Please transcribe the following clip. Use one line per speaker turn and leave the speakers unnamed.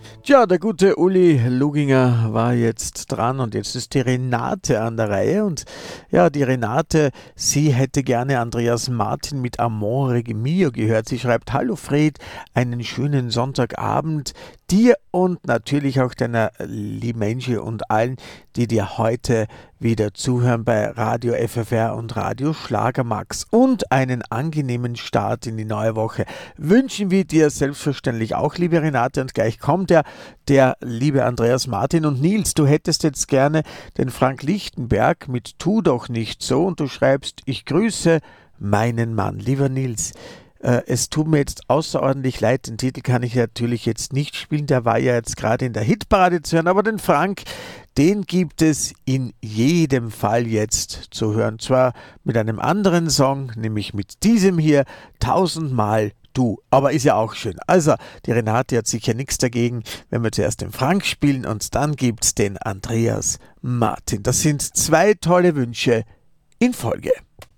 Tja, der gute Uli Luginger war jetzt dran und jetzt ist die Renate an der Reihe. Und ja, die Renate, sie hätte gerne Andreas Martin mit Amore Mio gehört. Sie schreibt: Hallo Fred, einen schönen Sonntagabend dir und natürlich auch deiner lieben Angie und allen, die dir heute wieder zuhören bei Radio FFR und Radio Schlagermax. Und einen angenehmen Start in die neue Woche wünschen wir dir selbstverständlich auch, liebe Renate. Und gleich kommt der liebe Andreas Martin. Und Nils, du hättest jetzt gerne den Frank Lichtenberg mit Tu doch nicht so. Und du schreibst: Ich grüße meinen Mann. Lieber Nils, es tut mir jetzt außerordentlich leid, den Titel kann ich natürlich jetzt nicht spielen, der war ja jetzt gerade in der Hitparade zu hören, aber den Frank, den gibt es in jedem Fall jetzt zu hören. Zwar mit einem anderen Song, nämlich mit diesem hier, Tausendmal Du, aber ist ja auch schön. Also, die Renate hat sicher nichts dagegen, wenn wir zuerst den Frank spielen und dann gibt's den Andreas Martin. Das sind zwei tolle Wünsche in Folge.